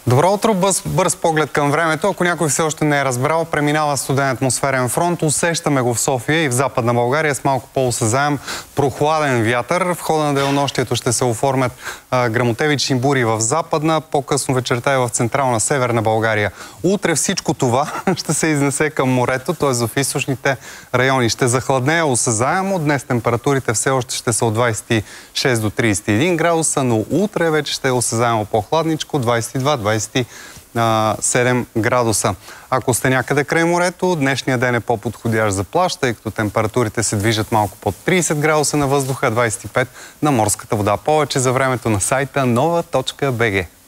Добро утро, бърз поглед към времето. Ако някой все още не е разбрал, преминава студен атмосферен фронт. Усещаме го в София и в Западна България с малко по-осезаем прохладен вятър. В хода на денонощието ще се оформят гръмотевични бури в Западна, по-късно вечерта и в Централна Северна България. Утре всичко това ще се изнесе към морето, т.е. в източните райони. Ще захладнее осезаемо. Днес температурите все още ще са от 26 до 31 градуса, но утре вече ще е осезаемо по-хладничко, 22-27 градуса. Ако сте някъде край морето, днешния ден е по-подходящ за плаж, тъй като температурите се движат малко под 30 градуса на въздуха, 25 на морската вода. Повече за времето на сайта nova.bg.